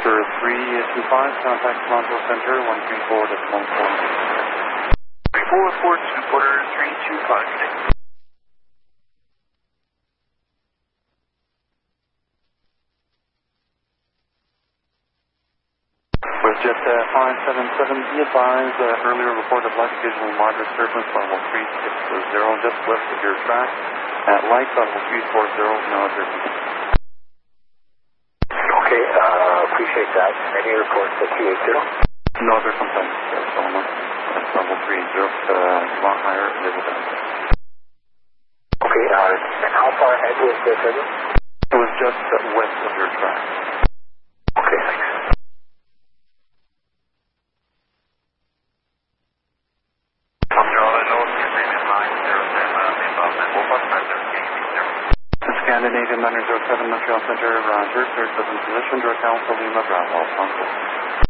Number 325, contact Toronto Center, 134.140. 442.325. WestJet 577, be advised, earlier report of light visual moderate disturbance on level 360, just west of your track. At light level 340, no other. Okay, appreciate that. Any reports at 280? No other complaints, Solomon. That's level 30, a lot higher, little down. Okay, and how far ahead was the turbine? It was just west of your track. Okay, thanks. Scandinavian 907 Montreal Center, Roger, third position, Direct Alpha Lima Bravo, Contact.